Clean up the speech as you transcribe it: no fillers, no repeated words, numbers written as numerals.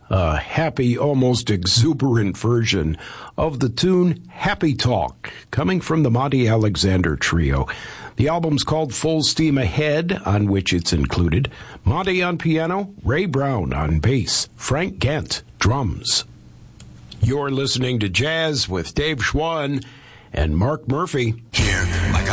a happy, almost exuberant version of the tune Happy Talk, coming from the Monty Alexander Trio. The album's called Full Steam Ahead, on which it's included. Monty on piano, Ray Brown on bass, Frank Gant, drums. You're listening to Jazz with Dave Schwann and Mark Murphy. Yeah.